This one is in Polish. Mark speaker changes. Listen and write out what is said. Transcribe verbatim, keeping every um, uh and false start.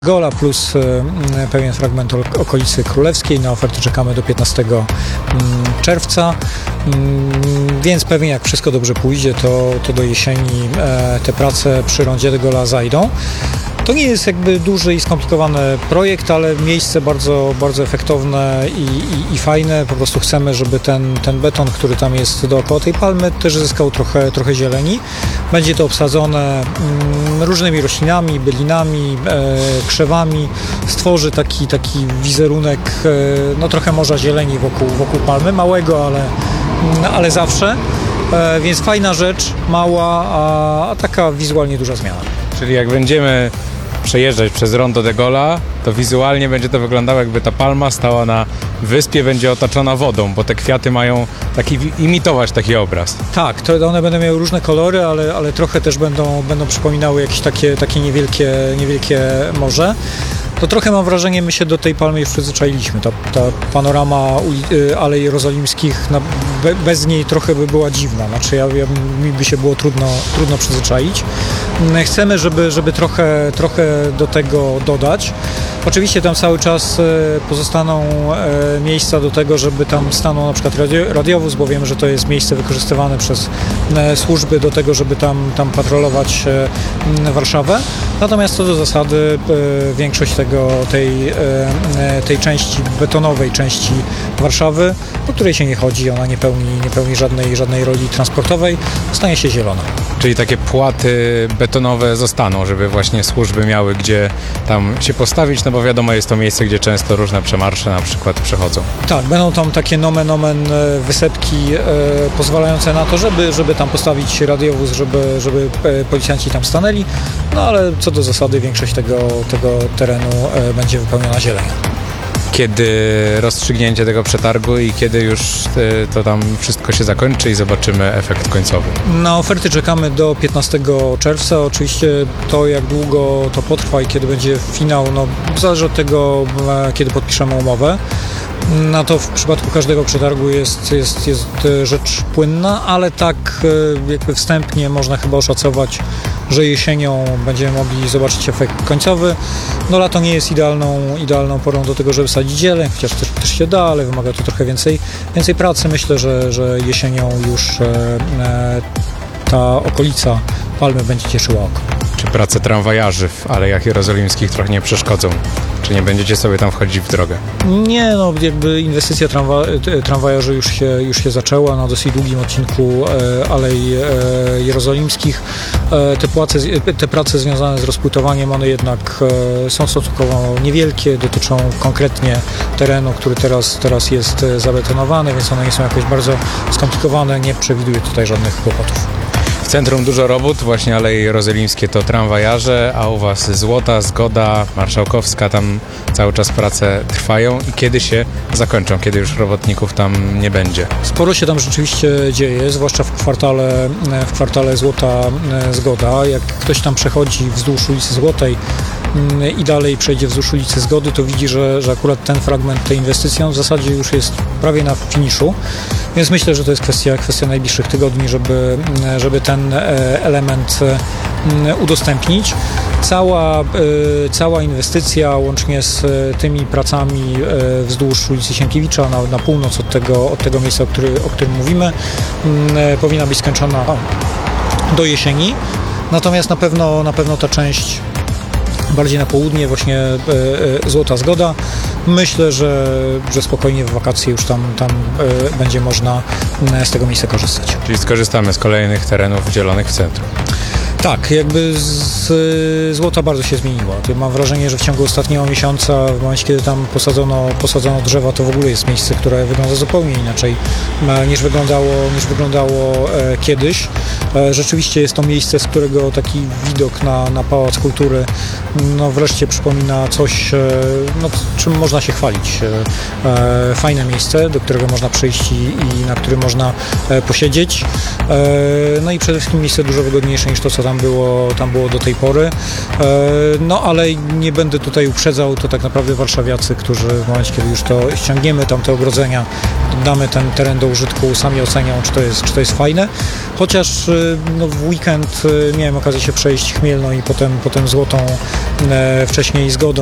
Speaker 1: Gola plus pewien fragment okolicy królewskiej. Na oferty czekamy do piętnastego czerwca, więc pewnie jak wszystko dobrze pójdzie, to, to do jesieni te prace przy rondzie de Gola zajdą. To nie jest jakby duży i skomplikowany projekt, ale miejsce bardzo, bardzo efektowne i, i, i fajne. Po prostu chcemy, żeby ten, ten beton, który tam jest dookoła tej palmy, też zyskał trochę, trochę zieleni. Będzie to obsadzone mm, różnymi roślinami, bylinami, e, krzewami. Stworzy taki, taki wizerunek, e, no trochę morza zieleni wokół, wokół palmy, małego, ale, mm, ale zawsze. E, więc fajna rzecz, mała, a, a taka wizualnie duża zmiana.
Speaker 2: Czyli jak będziemy przejeżdżać przez rondo de Gola, to wizualnie będzie to wyglądało, jakby ta palma stała na wyspie, będzie otoczona wodą, bo te kwiaty mają taki, imitować taki obraz.
Speaker 1: Tak, to one będą miały różne kolory, ale, ale trochę też będą, będą przypominały jakieś takie, takie niewielkie, niewielkie morze. To trochę mam wrażenie, my się do tej palmy już przyzwyczailiśmy. Ta, ta panorama uli- Alei Jerozolimskich, na, be, bez niej trochę by była dziwna. Znaczy ja, ja, mi by się było trudno, trudno przyzwyczaić. Chcemy, żeby, żeby trochę, trochę do tego dodać. Oczywiście tam cały czas pozostaną miejsca do tego, żeby tam stanął na przykład radio, radiowóz, bo wiemy, że to jest miejsce wykorzystywane przez służby do tego, żeby tam, tam patrolować Warszawę. Natomiast co do zasady większość tego, tej, tej części betonowej części Warszawy, po której się nie chodzi, ona nie pełni, nie pełni żadnej, żadnej roli transportowej, stanie się zielona.
Speaker 2: Czyli takie płaty betonowe zostaną, żeby właśnie służby miały gdzie tam się postawić, no bo wiadomo, jest to miejsce, gdzie często różne przemarsze na przykład przechodzą.
Speaker 1: Tak, będą tam takie nomen omen wysepki e, pozwalające na to, żeby, żeby tam postawić radiowóz, żeby, żeby policjanci tam stanęli, no ale co do zasady większość tego, tego terenu e, będzie wypełniona zielenią.
Speaker 2: Kiedy rozstrzygnięcie tego przetargu i kiedy już to tam wszystko się zakończy i zobaczymy efekt końcowy?
Speaker 1: Na oferty czekamy do piętnastego czerwca. Oczywiście to, jak długo to potrwa i kiedy będzie finał, no zależy od tego, kiedy podpiszemy umowę. No to w przypadku każdego przetargu jest, jest, jest rzecz płynna, ale tak jakby wstępnie można chyba oszacować, że jesienią będziemy mogli zobaczyć efekt końcowy. No lato nie jest idealną, idealną porą do tego, żeby sadzić zieleń, chociaż też, też się da, ale wymaga to trochę więcej, więcej pracy. Myślę, że, że jesienią już e, ta okolica palmy będzie cieszyła oko.
Speaker 2: Czy prace tramwajarzy w Alejach Jerozolimskich trochę nie przeszkodzą? Czy nie będziecie sobie tam wchodzić w drogę?
Speaker 1: Nie, no jakby inwestycja tramwa, tramwajarzy już się, już się zaczęła na dosyć długim odcinku e, Alei e, Jerozolimskich. E, te, płace, te prace związane z rozpłytowaniem, one jednak e, są stosunkowo niewielkie, dotyczą konkretnie terenu, który teraz, teraz jest zabetonowany, więc one nie są jakoś bardzo skomplikowane, nie przewiduję tutaj żadnych kłopotów.
Speaker 2: W centrum dużo robót, właśnie Aleje Jerozolimskie to tramwajarze, a u Was Złota, Zgoda, Marszałkowska, tam cały czas prace trwają i kiedy się zakończą, kiedy już robotników tam nie będzie?
Speaker 1: Sporo się tam rzeczywiście dzieje, zwłaszcza w kwartale, w kwartale Złota, Zgoda. Jak ktoś tam przechodzi wzdłuż ulicy Złotej i dalej przejdzie wzdłuż ulicy Zgody, to widzi, że, że akurat ten fragment tej inwestycji w zasadzie już jest prawie na finiszu, więc myślę, że to jest kwestia, kwestia najbliższych tygodni, żeby, żeby ten element udostępnić. Cała, cała inwestycja łącznie z tymi pracami wzdłuż ulicy Sienkiewicza na, na północ od tego, od tego miejsca, o, który, o którym mówimy, powinna być skończona do jesieni. Natomiast na pewno, na pewno ta część bardziej na południe, właśnie e, e, Złota Zgoda. Myślę, że, że spokojnie w wakacje już tam, tam e, będzie można z tego miejsca korzystać.
Speaker 2: Czyli skorzystamy z kolejnych terenów dzielonych w centrum.
Speaker 1: Tak, jakby z Złota bardzo się zmieniło. Mam wrażenie, że w ciągu ostatniego miesiąca, w momencie kiedy tam posadzono, posadzono drzewa, to w ogóle jest miejsce, które wygląda zupełnie inaczej niż wyglądało, niż wyglądało kiedyś. Rzeczywiście jest to miejsce, z którego taki widok na, na Pałac Kultury no wreszcie przypomina coś, no, czym można się chwalić. Fajne miejsce, do którego można przyjść i, i na którym można posiedzieć. No i przede wszystkim miejsce dużo wygodniejsze niż to, co tam tam było, tam było do tej pory. No ale nie będę tutaj uprzedzał, to tak naprawdę warszawiacy, którzy w momencie, kiedy już to ściągniemy, tam te ogrodzenia, damy ten teren do użytku, sami ocenią, czy to jest, czy to jest fajne. Chociaż no, w weekend miałem okazję się przejść Chmielno i potem, potem Złotą, wcześniej Zgodą